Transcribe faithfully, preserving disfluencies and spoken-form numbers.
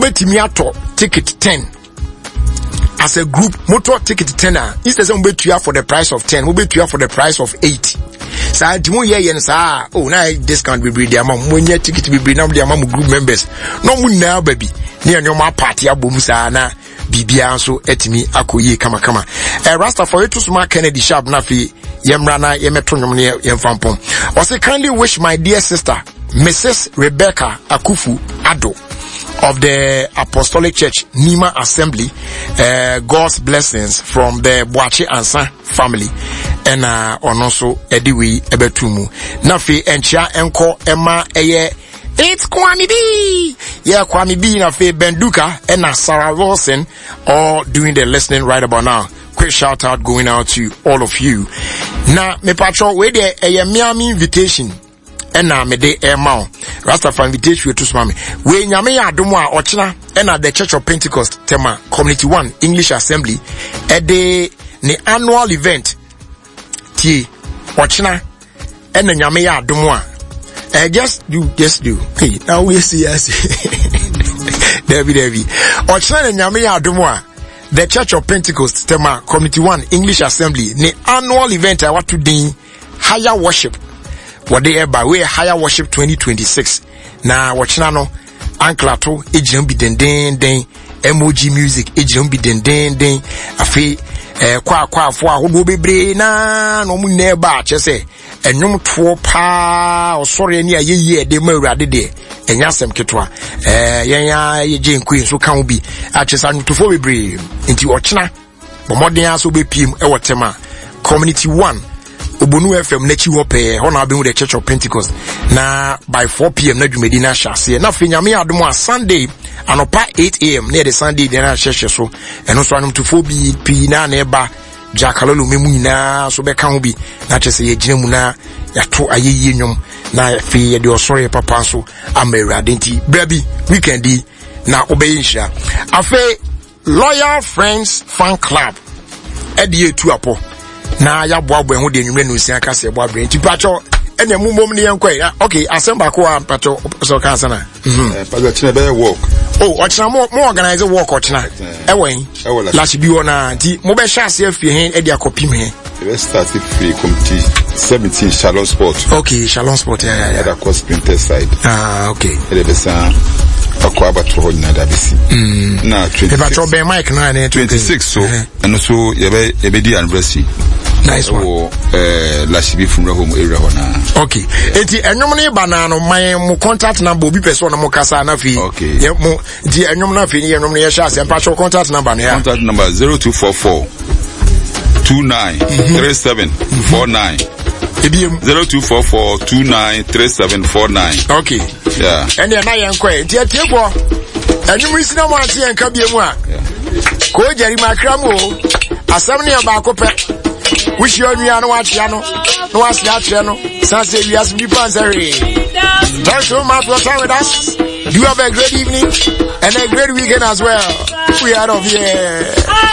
metimi ato ticket ten as a group motor ticket ten instead of betua for the price of ten we betua for the price of eight. So ntimo ye yen sa oh na discount be be dia ma monye ticket be be na dia ma group members no mu na baby ne anyoma party abom sa na bibia so etimi akoyi kama kama eh Rasta for you to smart Kennedy Sharp na fi yemra na yemeto nwom ne yemfampom. I say kindly wish my dear sister Missus Rebecca Akufu Ado of the Apostolic Church Nima Assembly uh, God's blessings from the Boache Ansa family and uh onoso ediwi ebetumu na fi encha enko ema eye it's Kwame B. Yeah, Kwame B na fe Benduka and Sarah Wilson all doing the listening right about now. Quick shout out going out to all of you. Now me patrol we there a Miami invitation and na me de airmount Rastafari invitation to swami we nyame ya adomo a ochina and at the Church of Pentecost tema Community One English Assembly e de the annual event tie ochina and na nyame ya adomo a uh, just do just do hey now we see us David David ochina na nyame ya adomo a the Church of Pentecost tema Community One English Assembly the annual event I want to do higher worship what they by way higher worship twenty twenty-six na watchina no anklato ejirem bi den den den M O G music ejirem bi den den den afi eh kwa kwa afo ahodo bebre na no mu na ba chese enwom to pa osore ani ayeye de ma awurade de enya asem ketwa eh yen ya yeje nkui so kan bi a chese anutofo bebre nti ochina bomoden aso be piem e wotema Community One Obonu F M nechi hope hona be with the Church of Pentecost na by four p m na dwumedi na hyase na fe nyame adomo a Sunday anopa eight a m near the Sunday dey na hyehye so eno so anum to four bi pi na na eba jakalolo memu nyina so be kan ho bi na chese ye gina mu na yato ayeye nwom na fe ye de osore papa so amawurade nti bra bi weekend di na obeyisha afa Loyal Friends Fan Club edi etu apo na ya boabo ehun de nwumre no sia ka se boabo nti pacho enya mumom ne yenkoi okay asemba ko a pacho so ka sana mhm pacho chine be work oh ochina mo mo organize work ochina ewen last bi wona nti mo be sha se afie hen e dia kopim hen we start free committee seventeen Shalom Sport okay Shalom Sport yeah yeah yeah course printer side ah okay ele be sa akwa abatro na da bisi mm na twenty-six pacho be mic na twenty-six so and so ye be ye be di anniversary. Nice one. Eh, la shibi funeral home area hona. Okay. Enti enyom ne ba no my mo contact number obi person na mo kasa na fi. Okay. Ye mo di enyom na fi ye enyom ne ye sha se pa contact number no ya. Contact number zero two four four two nine three seven four nine. Ebiem zero two four four two nine three seven four nine. Okay. Yeah. Ene na ye nkwa enti atiego. Enyom isi na mo ati enka biemu a. Ko jeri makra mo. Asam ne ba ko pe. Wish you on no watch yano, no watch that channel. Sunday, we have some people answer. Thanks so much for time with us. You have a great evening and a great weekend as well. We are out of here.